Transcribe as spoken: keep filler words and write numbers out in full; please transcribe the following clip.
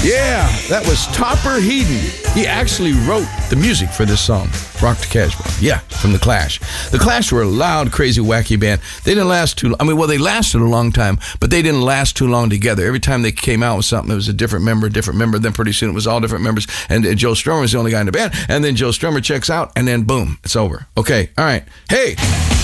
Yeah, that was Topper Headon. He actually wrote the music for this song, Rock the Casbah. Yeah, from The Clash. The Clash were a loud, crazy, wacky band. They didn't last too long. I mean, well, they lasted a long time, but they didn't last too long together. Every time they came out with something, it was a different member, a different member. Then pretty soon it was all different members. And, and Joe Strummer was the only guy in the band. And then Joe Strummer checks out, and then boom, it's over. Okay, all right. Hey.